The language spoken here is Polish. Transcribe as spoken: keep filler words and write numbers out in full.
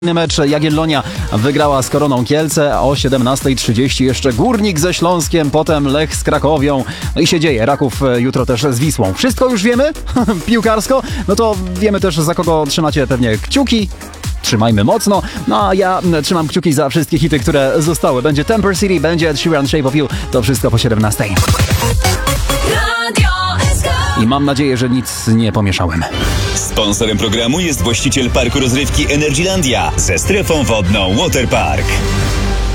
Mecz Jagiellonia wygrała z Koroną Kielce, a o siedemnasta trzydzieści jeszcze Górnik ze Śląskiem, potem Lech z Krakowią. No i się dzieje, Raków jutro też z Wisłą. Wszystko już wiemy? Piłkarsko? No to wiemy też, za kogo trzymacie pewnie kciuki. Trzymajmy mocno. No a ja trzymam kciuki za wszystkie hity, które zostały. Będzie Temper City, będzie Ed Sheeran, Shape of You. To wszystko po siedemnastej. I mam nadzieję, że nic nie pomieszałem. Sponsorem programu jest właściciel parku rozrywki Energylandia ze strefą wodną Waterpark.